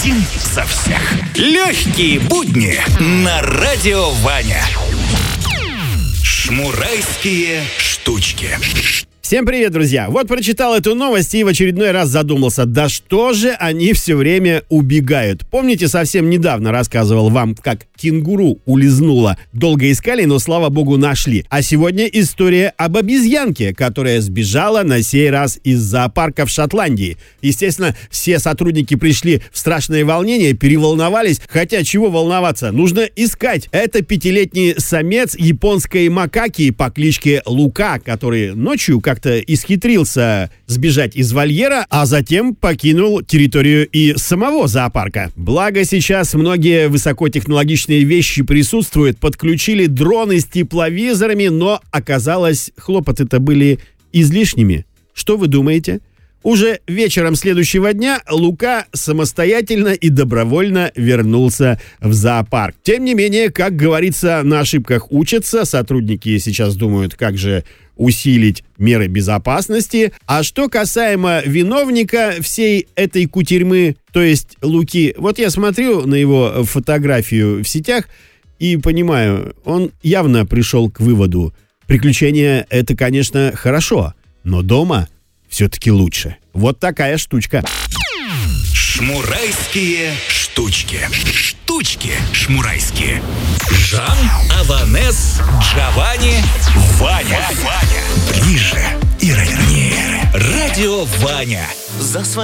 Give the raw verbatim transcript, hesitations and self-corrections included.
Один за всех. Легкие будни на Радио Ваня. Шмурайские штучки. Всем привет, друзья! Вот прочитал эту новость и в очередной раз задумался, да что же они все время убегают? Помните, совсем недавно рассказывал вам, как кенгуру улизнула? Долго искали, но, слава богу, нашли. А сегодня история об обезьянке, которая сбежала на сей раз из зоопарка в Шотландии. Естественно, все сотрудники пришли в страшное волнение, переволновались. Хотя чего волноваться? Нужно искать. Это пятилетний самец японской макаки по кличке Лука, который ночью, как как-то исхитрился сбежать из вольера, а затем покинул территорию и самого зоопарка. Благо сейчас многие высокотехнологичные вещи присутствуют, подключили дроны с тепловизорами, но оказалось, хлопоты-то были излишними. Что вы думаете? Уже вечером следующего дня Лука самостоятельно и добровольно вернулся в зоопарк. Тем не менее, как говорится, на ошибках учатся. Сотрудники сейчас думают, как же усилить меры безопасности. А что касаемо виновника всей этой кутерьмы, то есть Луки, вот я смотрю на его фотографию в сетях и понимаю, он явно пришел к выводу: приключения — это, конечно, хорошо, но дома все-таки лучше. Вот такая штучка. Шмурайские штучки. Штучки шмурайские. Жан, Аванес, Джованни, Ваня. Ваня. Ближе и роднее. Радио Ваня. За свои